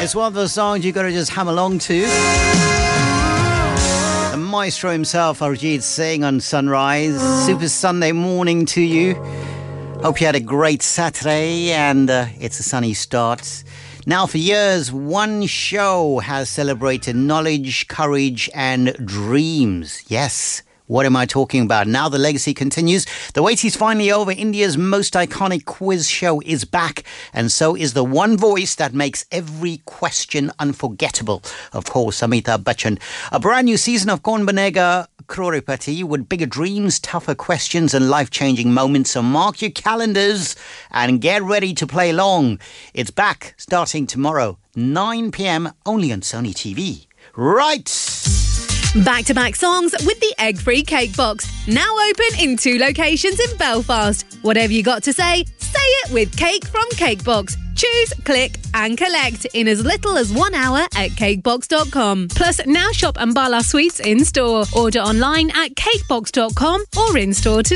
It's one of those songs you got to just hum along to. The maestro himself, Arijit Singh, on Sunrise. Super Sunday morning to you. Hope you had a great Saturday and it's a sunny start. Now, for years, one show has celebrated knowledge, courage and dreams. Yes. What am I talking about? Now the legacy continues. The wait is finally over. India's most iconic quiz show is back. And so is the one voice that makes every question unforgettable. Of course, Amitabh Bachchan. A brand new season of Kaun Banega Crorepati with bigger dreams, tougher questions and life-changing moments. So mark your calendars and get ready to play along. It's back starting tomorrow, 9 p.m. only on Sony TV. Right. Back-to-back songs with the egg-free cake box. Now open in 2 locations in Belfast. Whatever you got to say it with Cake from Cakebox. Choose, click and collect in as little as 1 hour at cakebox.com. Plus, now shop Ambala Sweets in-store. Order online at cakebox.com or in-store today.